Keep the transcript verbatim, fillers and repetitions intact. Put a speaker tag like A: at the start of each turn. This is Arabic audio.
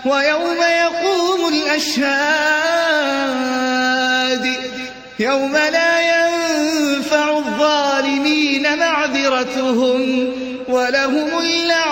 A: ويوم يقوم الأشهاد يوم لا ينفع الظالمين معذرتهم ولهم اللعنة